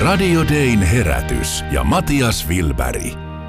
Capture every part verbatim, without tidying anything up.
Radio Dayn herätys ja Matias Wilberg.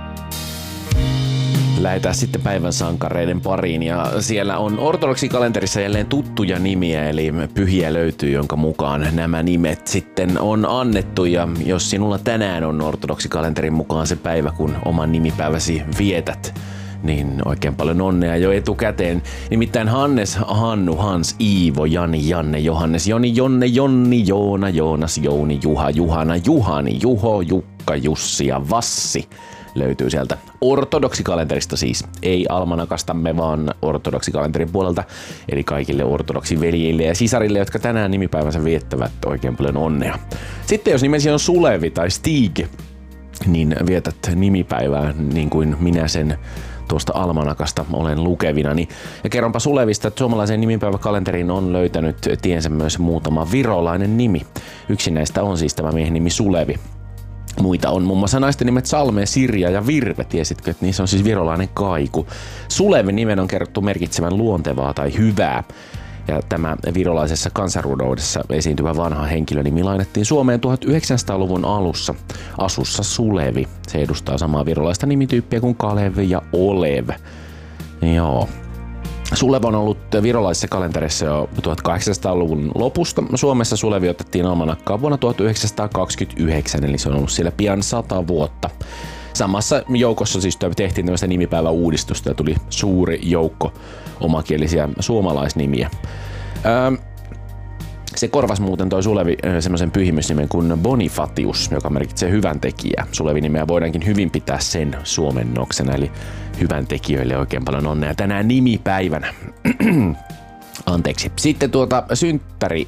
Lähdetään sitten päivän sankareiden pariin ja siellä on ortodokssikalenterissa jälleen tuttuja nimiä, eli pyhiä löytyy, jonka mukaan nämä nimet sitten on annettu. Ja jos sinulla tänään on ortodoksikalenterin mukaan se päivä, kun oman nimipäiväsi vietät, niin oikein paljon onnea jo etukäteen. Nimittäin Hannes, Hannu, Hans, Iivo, Jani, Janne, Johannes, Joni, Jonne, Jonni, Joona, Joonas, Jouni, Juha, Juhana, Juhani, Juho, Jukka, Jussi ja Vassi löytyy sieltä ortodokssikalenterista siis. Ei almanakastamme, vaan ortodokssikalenterin puolelta. Eli kaikille ortodoksiveljille ja sisarille, jotka tänään nimipäivänsä viettävät, oikein paljon onnea. Sitten jos nimesi on Sulevi tai Stig, niin vietät nimipäivää niin kuin minä sen tuosta almanakasta olen lukevinani. Ja kerronpa Sulevista, että suomalaiseen nimipäiväkalenteriin on löytänyt tiensä myös muutama virolainen nimi. Yksi näistä on siis tämä miehen nimi Sulevi. Muita on muun muassa naisten nimet Salme, Sirja ja Virve. Tiesitkö, että niissä on siis virolainen kaiku. Sulevin nimen on kerrottu merkitsevän luontevaa tai hyvää. Ja tämä virolaisessa kansanrunoudessa esiintyvä vanha henkilönimi lainattiin Suomeen tuhatyhdeksänsataaluvun alussa. Asussa Sulevi. Se edustaa samaa virolaista nimityyppiä kuin Kalev ja Olev. Joo. Sulev on ollut virolaisessa kalenterissa jo tuhatkahdeksansataaluvun lopusta. Suomessa Sulevi otettiin almanakkaan vuonna tuhatyhdeksänsataakaksikymmentäyhdeksän, eli se on ollut siellä pian sata vuotta. Samassa joukossa siis tehtiin tämmöistä nimipäiväuudistusta ja tuli suuri joukko omakielisiä suomalaisnimiä. Öö, se korvas muuten toi Sulevi semmoisen pyhimysnimen kuin Bonifatius, joka merkitsee hyvän tekijää. Sulevi-nimeä voidaankin hyvin pitää sen suomennoksena, eli hyvän tekijöille oikein paljon onnea tänään nimipäivänä. Anteeksi. Sitten tuota synttäri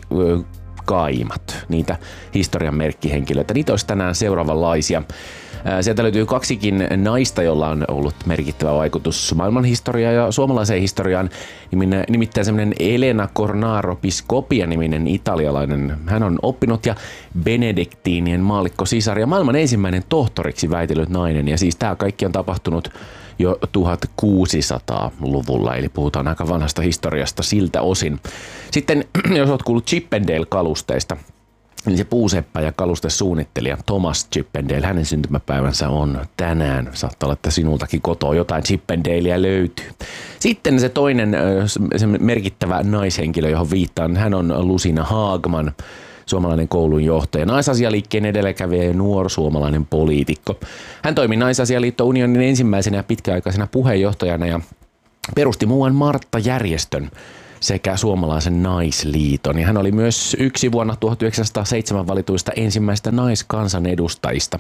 kaimat, niitä historian merkkihenkilöitä. Niitä olisi tänään seuraavanlaisia. Sieltä löytyy kaksikin naista, jolla on ollut merkittävä vaikutus maailmanhistoriaan ja suomalaiseen historiaan. Nimittäin semmoinen Elena Cornaro Piscopia -niminen italialainen. Hän on oppinut ja benediktiinien maallikko sisar ja maailman ensimmäinen tohtoriksi väitellyt nainen. Ja siis tämä kaikki on tapahtunut jo tuhatkuusisataaluvulla, eli puhutaan aika vanhasta historiasta siltä osin. Sitten jos olet kuullut Chippendale-kalusteista, niin se puuseppä ja kalustesuunnittelija Thomas Chippendale, hänen syntymäpäivänsä on tänään. Saattaa olla, että sinultakin kotoa jotain Chippendalea löytyy. Sitten se toinen se merkittävä naishenkilö, johon viittaan, hän on Lucina Hagman, suomalainen koulun johtaja, naisasialiikkeen edelläkävijä ja nuori suomalainen poliitikko. Hän toimi Naisasialiitto Unionin ensimmäisenä ja pitkäaikaisena puheenjohtajana ja perusti muuan Martta-järjestön sekä Suomalaisen naisliiton. Ja hän oli myös yksi vuonna tuhatyhdeksänsataaseitsemän valituista ensimmäistä naiskansanedustajista.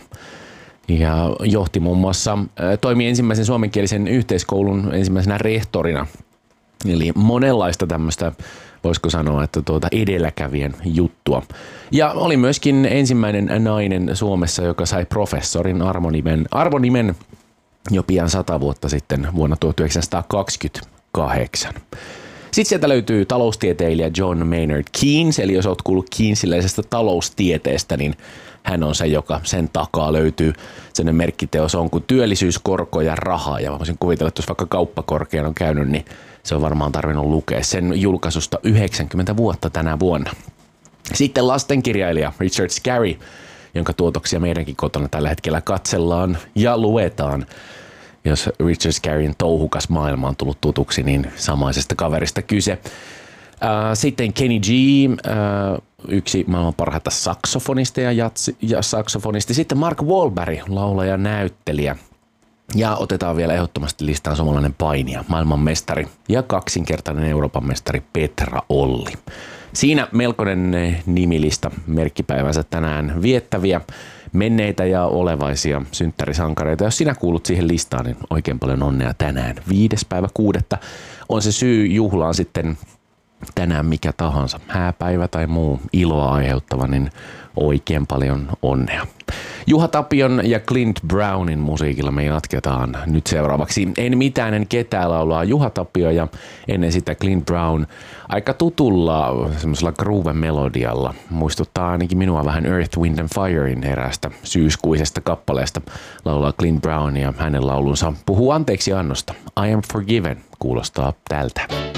Ja johti muun muassa, toimi ensimmäisen suomenkielisen yhteiskoulun ensimmäisenä rehtorina. Eli monenlaista tämmöistä, voisiko sanoa, että tuota edelläkävijän juttua. Ja oli myöskin ensimmäinen nainen Suomessa, joka sai professorin arvonimen, arvonimen jo pian sata vuotta sitten vuonna tuhatyhdeksänsataakaksikymmentäkahdeksan. Sitten sieltä löytyy taloustieteilijä John Maynard Keynes, eli jos olet kuullut Keynesiläisestä taloustieteestä, niin hän on se, joka sen takaa löytyy. Sellainen merkkiteos on kuin työllisyys, korko ja raha. Ja mä voisin kuvitella, että jos vaikka kauppakorkean on käynyt, niin se on varmaan tarvinnut lukea sen julkaisusta yhdeksänkymmentä vuotta tänä vuonna. Sitten lastenkirjailija Richard Scarry, jonka tuotoksia meidänkin kotona tällä hetkellä katsellaan ja luetaan. Jos Richard Scarryn touhukas maailma on tullut tutuksi, niin samaisesta kaverista kyse. Sitten Kenny G, yksi maailman parhaita saksofonista ja, jatsi, ja saksofonisti. Sitten Mark Wahlberg, laulaja ja näyttelijä. Ja otetaan vielä ehdottomasti listaan suomalainen painija, maailmanmestari ja kaksinkertainen Euroopan mestari Petra Olli. Siinä melkoinen nimilista merkkipäivänsä tänään viettäviä, menneitä ja olevaisia synttärisankareita. Jos sinä kuulut siihen listaan, niin oikein paljon onnea tänään. Viides päivä kuudetta on se syy juhlaan sitten tänään mikä tahansa. Hääpäivä tai muu iloa aiheuttava, niin oikein paljon onnea. Juha Tapion ja Clint Brownin musiikilla me jatketaan nyt seuraavaksi. En mitään, en ketään laulaa Juha Tapio ja ennen sitä Clint Brown aika tutulla semmoisella groove-melodialla. Muistuttaa ainakin minua vähän Earth, Wind and Firein eräästä syyskuisesta kappaleesta laulaa Clint Brown ja hänen laulunsa puhuu anteeksi annosta. I am forgiven kuulostaa tältä.